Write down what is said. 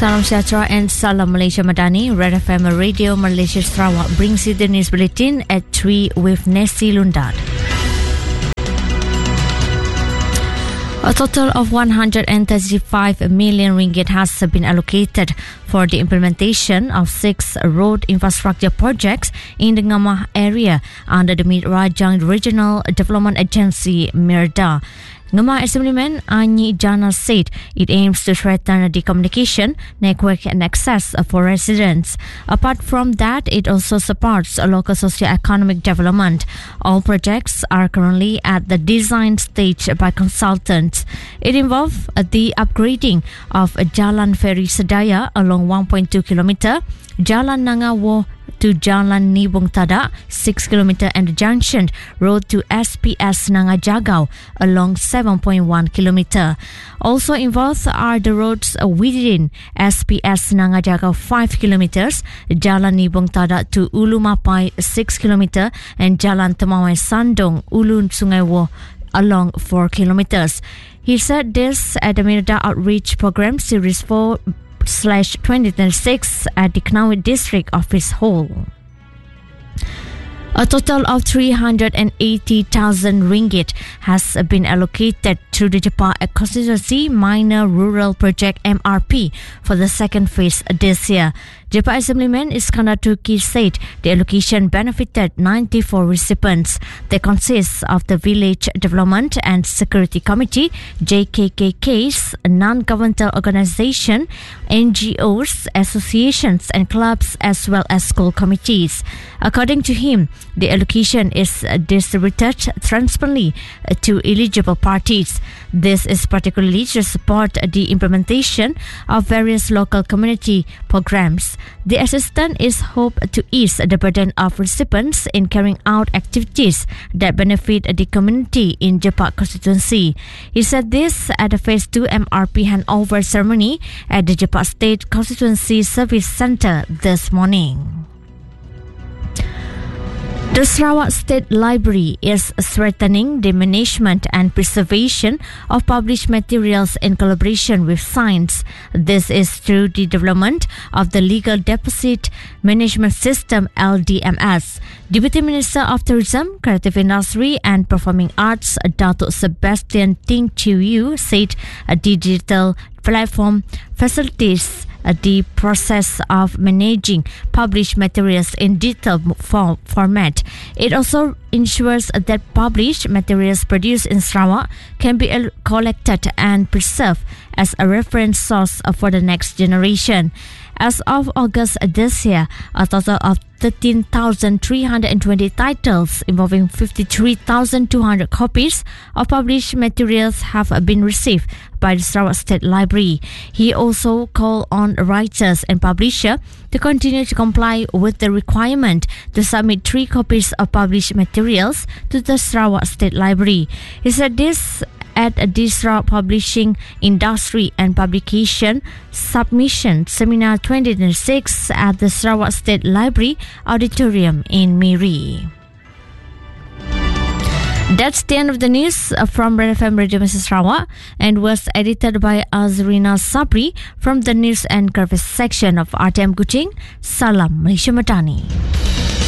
Salam Sejahtera and Salam Malaysia Madani. Red FM Radio Malaysia Sarawak brings you the news bulletin at 3 with Nessie Lundad. A total of 135 million ringgit has been allocated for the implementation of 6 road infrastructure projects in the Ngamah area under the Rajang Regional Development Agency, MIRDA. Ngamah Assemblyman Anyi Jana said it aims to strengthen the communication, network and access for residents. Apart from that, it also supports local socio-economic development. All projects are currently at the design stage by consultants. It involves the upgrading of Jalan Ferry Sedaya along 1.2 km, Jalan Nangawo to Jalan Nibong Tada 6 km and the junction road to SPS Nangajagao along 7.1 km. Also involved are the roads within SPS Nangajagao 5 km, Jalan Nibong Tada to Ulu Mapai 6 km and Jalan Temawai Sandong Ulu Sungai Wo along 4 km. He said this at the MIRDA Outreach Program Series 4/2026 at the Knowit District Office Hall. A total of 380,000 ringgit has been allocated to the Jepa Constituency Minor Rural Project MRP for the second phase this year. Jepa Assemblyman Iskandar Turki said the allocation benefited 94 recipients. They consist of the Village Development and Security Committee, JKKKs, non-governmental organization, NGOs, associations and clubs as well as school committees. According to him, the allocation is distributed transparently to eligible parties. This is particularly to support the implementation of various local community programs. The assistance is hoped to ease the burden of recipients in carrying out activities that benefit the community in Jepa constituency. He said this at the Phase 2 MRP handover ceremony at the Jepa State Constituency Service Centre this morning. The Sarawak State Library is strengthening the management and preservation of published materials in collaboration with science. This is through the development of the Legal Deposit Management System LDMS. Deputy Minister of Tourism, Creative Industry and Performing Arts, Datuk Sebastian Ting Chiu Yu said a digital platform facilitates the process of managing published materials in digital format. It also ensures that published materials produced in Sarawak can be collected and preserved as a reference source for the next generation. As of August this year, a total of 13,320 titles involving 53,200 copies of published materials have been received by the Sarawak State Library. He also called on writers and publishers to continue to comply with the requirement to submit 3 copies of published materials to the Sarawak State Library. He said this at the Sarawak Publishing Industry and Publication Submission Seminar 2026 at the Sarawak State Library Auditorium in Miri. That's the end of the news from Red FM Radio Mrs. Sarawak and was edited by Azrina Sabri from the News and Service section of RTM Kuching. Salam Malaysia Madani.